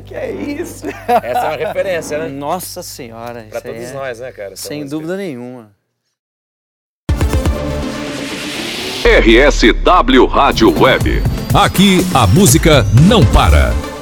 Que é isso? Essa é uma referência, né? Nossa senhora. Pra todos nós, né, cara? Sem dúvida nenhuma. RSW Rádio Web. Aqui a música não para.